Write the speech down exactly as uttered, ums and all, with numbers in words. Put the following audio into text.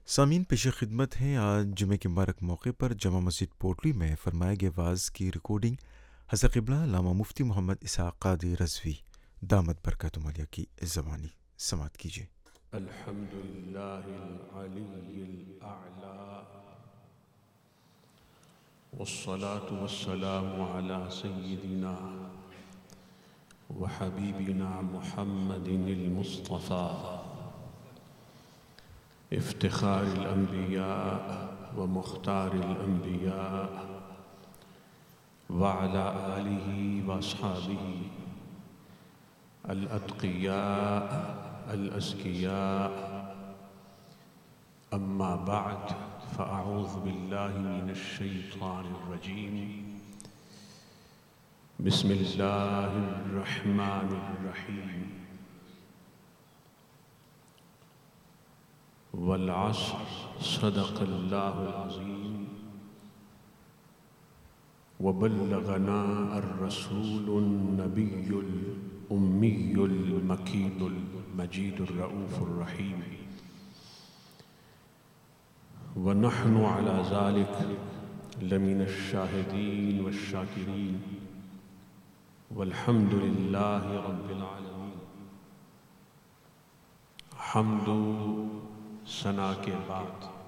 سامعین پیش خدمت ہیں آج جمعہ کے مبارک موقع پر جامع مسجد پوٹلی میں فرمائے گئے واعظ کی ریکارڈنگ حضرت قبلہ علامہ مفتی محمد اسحاق قادری رضوی دامت برکاتہم عالیہ کی زبانی سماعت کیجیے۔ الحمد للہ العلی الاعلی والصلاة والسلام علی سیدنا وحبیبنا محمد المصطفى افتخار الانبیاء ومختار الانبیاء وعلى آلہ واصحابہ الاتقیاء الازکیاء اما بعد فاعوذ باللہ من الشیطان الرجیم بسم اللہ الرحمن الرحیم والعصر صدق اللہ العظیم وبلغنا الرسول النبی الأمی المکین المجید الرؤوف الرحیم ونحن على ذلك لمن الشاہدین والشاکرین والحمد للہ رب العالمین۔ حمد و ثنا کے بعد